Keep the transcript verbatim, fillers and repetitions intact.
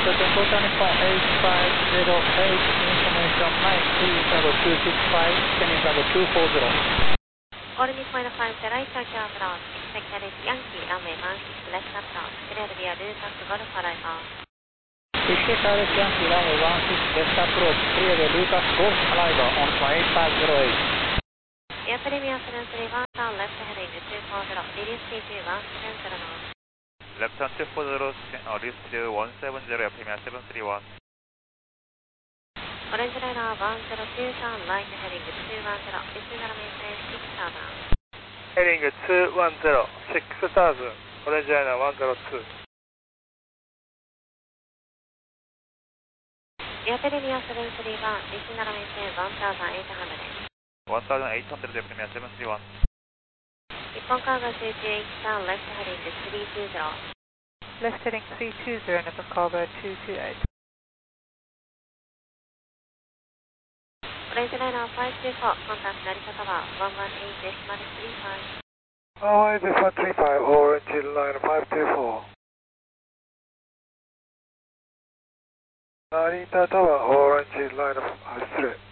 Certain total Nippon eight five zero eight, information nine three zero two six five, sending zero two four zero. All Nippon five zero eight, Tokyo approach, expect direct Yankee, runway one six left approach, clear via Lucas Golf arrival. Expect direct Yankee, runway one six left approach, clear via Lucas Golf arrival on eight five zero eight. Air Premier seven three one, turn left heading two four zero, release T two one seven zero knots. Left turn two four zero, uh, release to one seven zero, Air Premier seven three one. Orange Liner one zero two, turn right heading two one zero, this is maintain six thousand. Heading two one zero, six thousand, Orange Liner one zero two. Air Premier seven three one, this is maintain one thousand eight hundred. one thousand eight hundred, Air Premier seven three one. Nippon Cargo two two eight, turn left heading three two zero. Left heading three two zero, Nippon Cargo two two eight. Orange Liner five two four, contact Narita Tower one one eight decimal three five. one one eight decimal three five, Orange Line five two four. Narita Tower, Orange Line, 失礼。